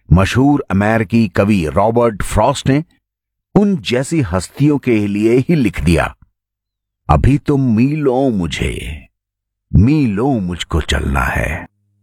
मशहूर अमेरिकी कवि रॉबर्ट फ्रॉस्ट ने उन जैसी हस्तियों के लिए ही लिख दिया, अभी तुम मीलों मुझको चलना है।